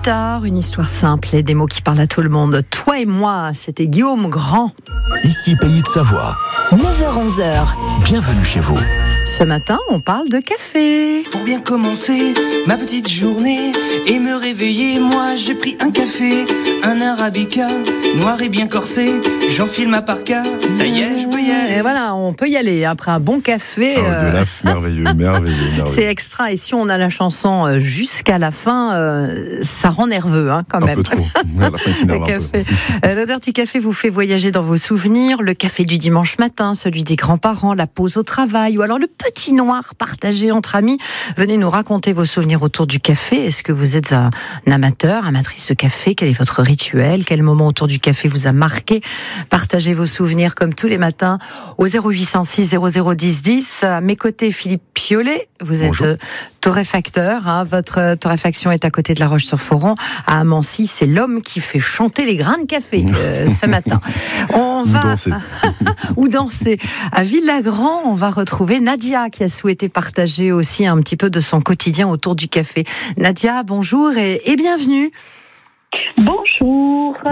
guitare, une histoire simple et des mots qui parlent à tout le monde. Toi et moi, c'était Guillaume Grand. Ici Pays de Savoie. 9h-11h. Bienvenue chez vous. Ce matin, on parle de café. Pour bien commencer ma petite journée et me réveiller, moi j'ai pris un café, un arabica, noir et bien corsé. J'enfile ma parka, ça y est, je peux y aller. Et voilà, on peut y aller après un bon café. De l'AF, merveilleux. C'est extra. Et si on a la chanson jusqu'à la fin, ça rend nerveux quand même. Un peu trop. À la fin, il s'énerve un peu. L'odeur du café vous fait voyager dans vos souvenirs. Le café du dimanche matin, celui des grands-parents, la pause au travail ou alors le petit noir partagé entre amis. Venez nous raconter vos souvenirs autour du café. Est-ce que vous êtes un amateur, amatrice de café? Quel est votre rituel? Quel moment autour du café vous a marqué? Partagez vos souvenirs comme tous les matins au 0806 0010 10. À mes côtés, Philippe Piolet. Vous êtes torréfacteur. Votre torréfaction est à côté de La Roche-sur-Foron. À Amancy, c'est l'homme qui fait chanter les grains de café ce matin. On va danser. ou danser. À Villagrand, on va retrouver Nadia qui a souhaité partager aussi un petit peu de son quotidien autour du café. Nadia, bonjour et bienvenue. Bonjour.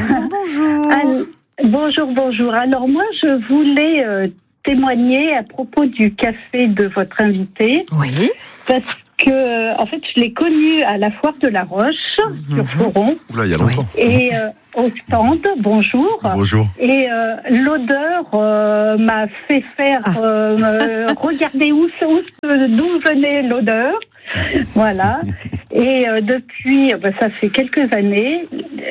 Bonjour. Bonjour. Alors moi, je voulais témoigner à propos du café de votre invité. Oui. Parce que, en fait, je l'ai connu à la foire de La Roche, sur Foron. Oula, il y a longtemps. Et au stand, bonjour. Bonjour. Et l'odeur m'a fait faire regarder d'où venait l'odeur. Voilà. Et depuis, ça fait quelques années,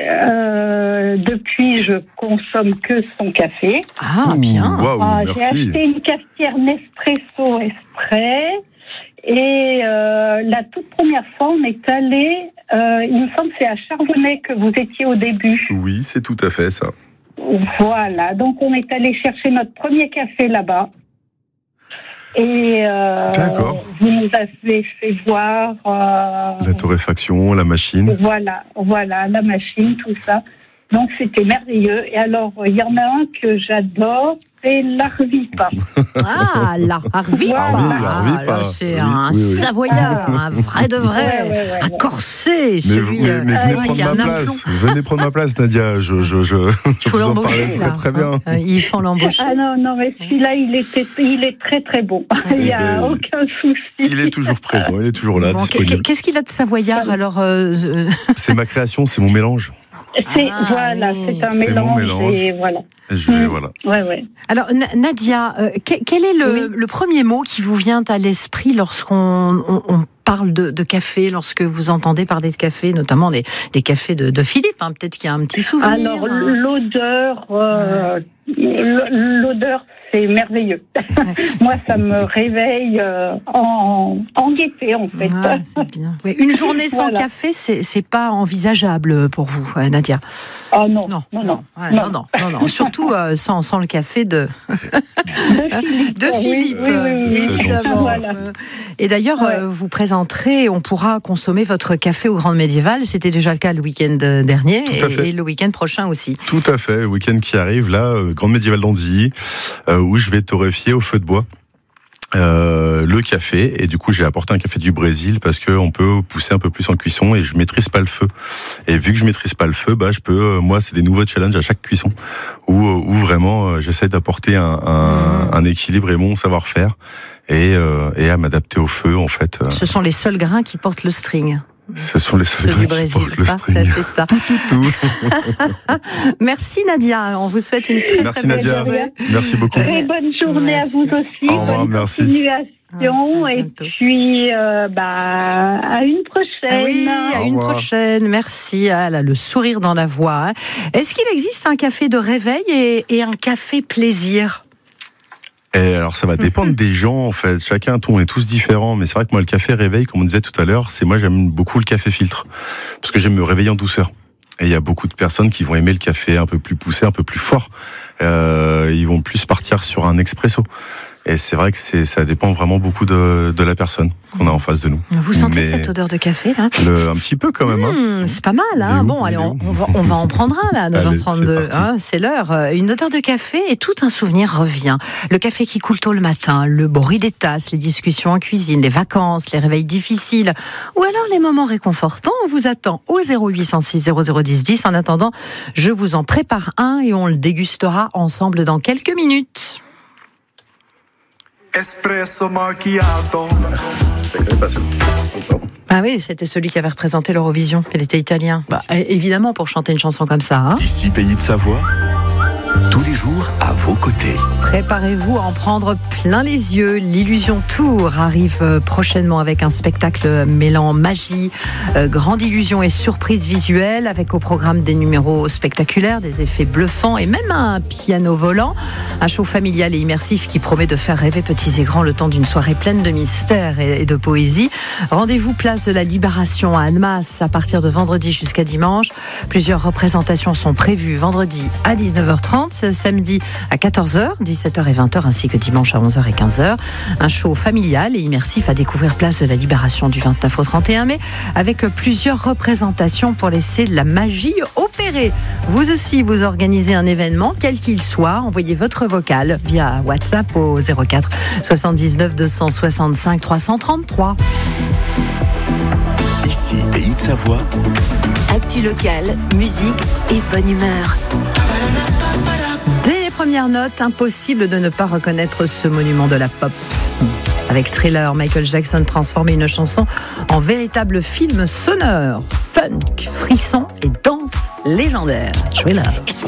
depuis je consomme que son café. Ah, bien. Wow, j'ai acheté une cafetière Nespresso Express. Et la toute première fois, on est allé, il me semble que c'est à Charbonnet que vous étiez au début. Oui, c'est tout à fait ça. Voilà, donc on est allé chercher notre premier café là-bas. Et D'accord. vous nous avez fait voir... La torréfaction, la machine. Voilà, la machine, tout ça. Donc c'était merveilleux. Et alors, il y en a un que j'adore, c'est l'Arvipa. Ah, la Arvipa. Arvipa. C'est Oui, un Savoyard, un vrai de vrai, un Corset. Mais venez prendre ma place. Venez prendre ma place, Nadia. Je vous en parlais très bien. Il faut l'embaucher. Ah non, mais celui-là, il est très très bon. Il n'y a aucun souci. Il est toujours présent, il est toujours là, disponible. Qu'est-ce qu'il a de Savoyard alors C'est ma création, c'est mon mélange. C'est un mélange. Et voilà. Ouais. Alors Nadia, quel est le premier mot qui vous vient à l'esprit lorsqu'on parle de café, lorsque vous entendez parler de café, notamment des cafés de Philippe, peut-être qu'il y a un petit souvenir. Alors l'odeur, c'est merveilleux. Moi, ça me réveille en gaieté, en fait. Ah, c'est bien. Oui, une journée sans café, c'est pas envisageable pour vous, Nadia. Ah non. Surtout sans le café de Philippe. Oui, évidemment. Voilà. Et d'ailleurs, vous présenterez, on pourra consommer votre café au Grand Médiéval. C'était déjà le cas le week-end dernier et le week-end prochain aussi. Tout à fait. Le week-end qui arrive, là, Grand Médiéval d'Andilly, où je vais torréfier au feu de bois le café, et du coup j'ai apporté un café du Brésil parce que on peut pousser un peu plus en cuisson et je maîtrise pas le feu. Et vu que je maîtrise pas le feu, je peux, moi c'est des nouveaux challenges à chaque cuisson où vraiment j'essaie d'apporter un équilibre et mon savoir-faire et à m'adapter au feu en fait. Ce sont les seuls grains qui portent le string. Ce sont les seuls grains qui portent le string. C'est ça. Tout. Merci Nadia, on vous souhaite une très bonne journée. Merci beaucoup. Très bonne journée à vous aussi. Au revoir, merci. Continuation et puis à une prochaine. Oui, à une prochaine. Merci. Elle a le sourire dans la voix. Est-ce qu'il existe un café de réveil et un café plaisir? Et alors ça va dépendre des gens en fait, on est tous différents, mais c'est vrai que moi le café réveil, comme on disait tout à l'heure, moi j'aime beaucoup le café filtre, parce que j'aime me réveiller en douceur. Et il y a beaucoup de personnes qui vont aimer le café un peu plus poussé, un peu plus fort, ils vont plus partir sur un expresso. Et c'est vrai que ça dépend vraiment beaucoup de la personne qu'on a en face de nous. Vous sentez cette odeur de café là? Un petit peu quand même. C'est pas mal. Hein. Bon, allez, on va en prendre un là, 9h32. C'est l'heure. Une odeur de café et tout un souvenir revient. Le café qui coule tôt le matin, le bruit des tasses, les discussions en cuisine, les vacances, les réveils difficiles, ou alors les moments réconfortants. On vous attend au 0806 0010 10. En attendant, je vous en prépare un et on le dégustera ensemble dans quelques minutes. Espresso macchiato. Ah oui, c'était celui qui avait représenté l'Eurovision. Il était italien. Évidemment, pour chanter une chanson comme ça. Hein. Ici, Pays de Savoie, tous les jours à vos côtés. Préparez-vous à en prendre plein les yeux. L'Illusion Tour arrive prochainement avec un spectacle mêlant magie, grande illusion et surprise visuelle, avec au programme des numéros spectaculaires, des effets bluffants et même un piano volant. Un show familial et immersif qui promet de faire rêver petits et grands le temps d'une soirée pleine de mystère et de poésie. Rendez-vous place de la Libération à Annemasse à partir de vendredi jusqu'à dimanche. Plusieurs représentations sont prévues vendredi à 19h30, samedi à 14h, 17h et 20h, ainsi que dimanche à 11h et 15h. Un show familial et immersif à découvrir place de la Libération du 29 au 31 mai, avec plusieurs représentations pour laisser la magie opérer. Vous aussi, vous organisez un événement, quel qu'il soit, envoyez votre vocal via WhatsApp au 04 79 265 333. Ici, Pays de Savoie. Actu locale, musique et bonne humeur. Dès les premières notes, impossible de ne pas reconnaître ce monument de la pop. Avec Thriller, Michael Jackson transformait une chanson en véritable film sonore. Funk, frisson et danse légendaire. Thriller.